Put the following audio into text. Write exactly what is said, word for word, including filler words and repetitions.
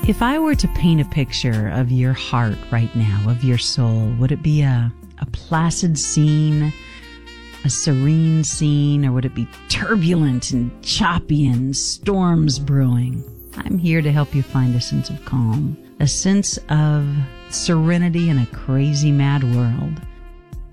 If I were to paint a picture of your heart right now, of your soul, would it be a, a placid scene, a serene scene, or would it be turbulent and choppy and storms brewing? I'm here to help you find a sense of calm, a sense of serenity in a crazy, mad world.